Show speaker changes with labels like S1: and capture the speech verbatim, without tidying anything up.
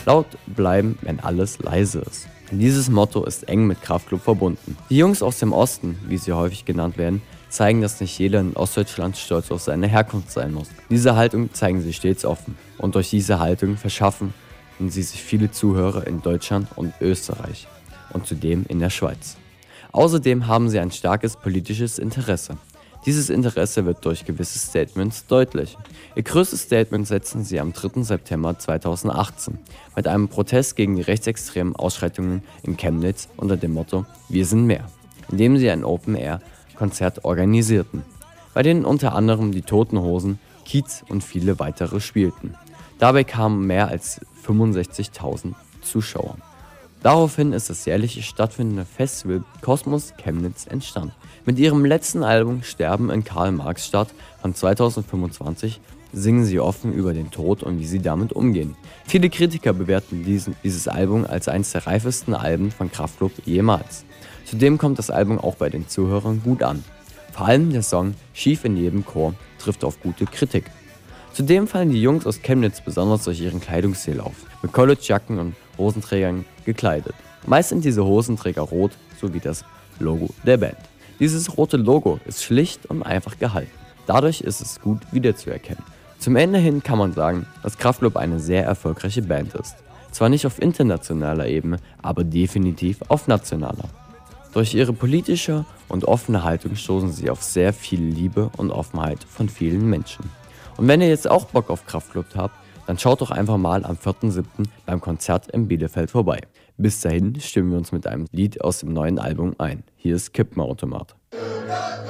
S1: Laut bleiben, wenn alles leise ist. Dieses Motto ist eng mit Kraftklub verbunden. Die Jungs aus dem Osten, wie sie häufig genannt werden, zeigen, dass nicht jeder in Ostdeutschland stolz auf seine Herkunft sein muss. Diese Haltung zeigen sie stets offen und durch diese Haltung verschaffen sie sich viele Zuhörer in Deutschland und Österreich und zudem in der Schweiz. Außerdem haben sie ein starkes politisches Interesse. Dieses Interesse wird durch gewisse Statements deutlich. Ihr größtes Statement setzen sie am dritten September zweitausendachtzehn mit einem Protest gegen die rechtsextremen Ausschreitungen in Chemnitz unter dem Motto „Wir sind mehr", indem sie ein Open-Air-Konzert organisierten, bei denen unter anderem die Toten Hosen, Kiez und viele weitere spielten. Dabei kamen mehr als fünfundsechzigtausend Zuschauer. Daraufhin ist das jährlich stattfindende Festival Kosmos Chemnitz entstanden. Mit ihrem letzten Album Sterben in Karl-Marx-Stadt von zweitausendfünfundzwanzig singen sie offen über den Tod und wie sie damit umgehen. Viele Kritiker bewerten diesen, dieses Album als eines der reifesten Alben von Kraftklub jemals. Zudem kommt das Album auch bei den Zuhörern gut an. Vor allem der Song Schief in jedem Chor trifft auf gute Kritik. Zudem fallen die Jungs aus Chemnitz besonders durch ihren Kleidungsstil auf, mit Collegejacken und Hosenträgern gekleidet. Meist sind diese Hosenträger rot, sowie das Logo der Band. Dieses rote Logo ist schlicht und einfach gehalten. Dadurch ist es gut wiederzuerkennen. Zum Ende hin kann man sagen, dass Kraftklub eine sehr erfolgreiche Band ist. Zwar nicht auf internationaler Ebene, aber definitiv auf nationaler. Durch ihre politische und offene Haltung stoßen sie auf sehr viel Liebe und Offenheit von vielen Menschen. Und wenn ihr jetzt auch Bock auf Kraftklub habt, dann schaut doch einfach mal am vierten siebten beim Konzert in Bielefeld vorbei. Bis dahin stimmen wir uns mit einem Lied aus dem neuen Album ein. Hier ist Kippenautomat.